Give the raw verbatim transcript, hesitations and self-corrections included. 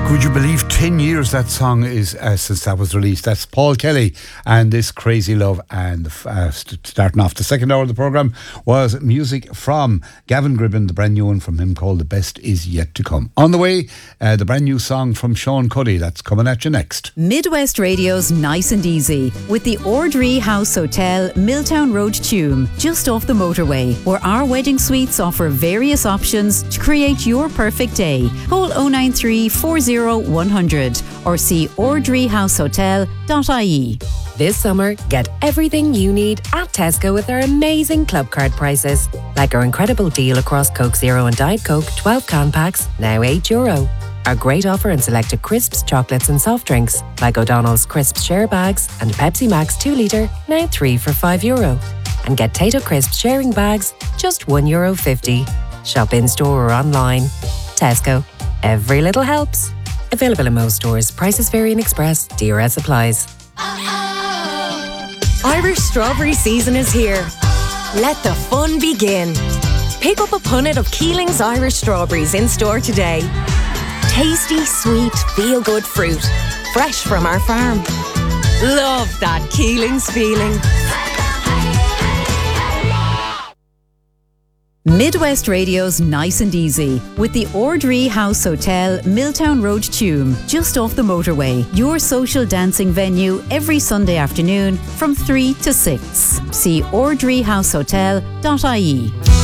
Would you believe ten years that song is uh, since that was released? That's Paul Kelly and This Crazy Love. And uh, st- starting off the second hour of the programme was music from Gavin Gribben, the brand new one from him called The Best Is Yet To Come. On the way, uh, the brand new song from Sean Cuddy. That's coming at you next. Midwest Radio's Nice and Easy with the Ordree House Hotel, Milltown Road, Tuam, just off the motorway, where our wedding suites offer various options to create your perfect day. Call oh nine three, four oh one hundred or see ordree house hotel dot I E. This summer, get everything you need at Tesco with our amazing club card prices. Like our incredible deal across Coke Zero and Diet Coke twelve can packs, now eight euro. Our great offer in selected crisps, chocolates and soft drinks, like O'Donnell's Crisps Share Bags and Pepsi Max two litre, now three for five euro. And get Tato Crisps sharing bags, just one euro fifty. Shop in-store or online. Tesco. Every little helps. Available in most stores. Prices vary in Express. D R S applies. Irish strawberry season is here. Let the fun begin. Pick up a punnet of Keeling's Irish strawberries in store today. Tasty, sweet, feel-good fruit. Fresh from our farm. Love that Keeling's feeling. Midwest Radio's Nice and Easy with the Ordree House Hotel, Milltown Road, Tuam, just off the motorway. Your social dancing venue every Sunday afternoon from three to six. See ordree house hotel dot I E.